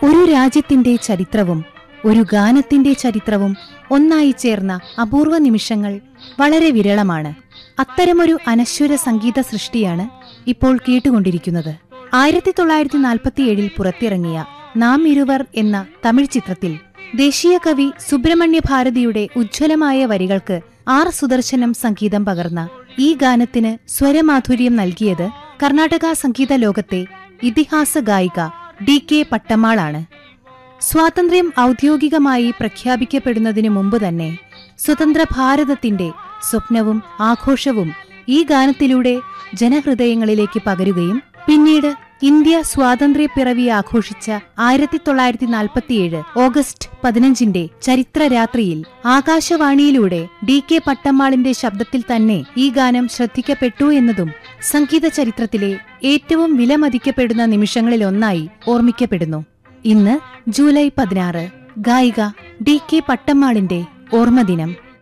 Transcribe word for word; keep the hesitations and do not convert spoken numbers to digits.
ഒരു രാജ്യത്തിന്റെ ചരിത്രവും ഒരു ഗാനത്തിന്റെ ചരിത്രവും ഒന്നായി ചേർന്ന അപൂർവ നിമിഷങ്ങൾ വളരെ വിരളമാണ്. അത്തരമൊരു അനശ്വര സംഗീത സൃഷ്ടിയാണ് ഇപ്പോൾ കേട്ടുകൊണ്ടിരിക്കുന്നത്. ആയിരത്തി തൊള്ളായിരത്തി നാൽപ്പത്തിയേഴിൽ പുറത്തിറങ്ങിയ നാം ഇരുവർ എന്ന തമിഴ് ചിത്രത്തിൽ ദേശീയ കവി സുബ്രഹ്മണ്യ ഭാരതിയുടെ ഉജ്ജ്വലമായ വരികൾക്ക് ആർ സുദർശനം സംഗീതം പകർന്ന ഈ ഗാനത്തിന് സ്വരമാധുര്യം നൽകിയത് കർണാടക സംഗീത ലോകത്തെ ഇതിഹാസ ഗായിക ഡി കെ പട്ടമ്മാളാണ്. സ്വാതന്ത്ര്യം ഔദ്യോഗികമായി പ്രഖ്യാപിക്കപ്പെടുന്നതിനു മുമ്പ് തന്നെ സ്വതന്ത്ര ഭാരതത്തിന്റെ സ്വപ്നവും ആഘോഷവും ഈ ഗാനത്തിലൂടെ ജനഹൃദയങ്ങളിലേക്ക് പകരുകയും പിന്നീട് ഇന്ത്യ സ്വാതന്ത്ര്യപ്പിറവി ആഘോഷിച്ച ആയിരത്തി തൊള്ളായിരത്തി നാൽപ്പത്തിയേഴ് ഓഗസ്റ്റ് പതിനഞ്ചിന്റെ ചരിത്രരാത്രിയിൽ ആകാശവാണിയിലൂടെ ഡി കെ പട്ടമ്മാളിന്റെ ശബ്ദത്തിൽ തന്നെ ഈ ഗാനം ശ്രദ്ധിക്കപ്പെട്ടു എന്നതും സംഗീത ചരിത്രത്തിലെ ഏറ്റവും വിലമതിക്കപ്പെടുന്ന നിമിഷങ്ങളിലൊന്നായി ഓർമ്മിക്കപ്പെടുന്നു. ഇന്ന് ജൂലൈ പതിനാറ്, ഗായിക ഡി കെ പട്ടമ്മാളിന്റെ ഓർമ്മദിനം.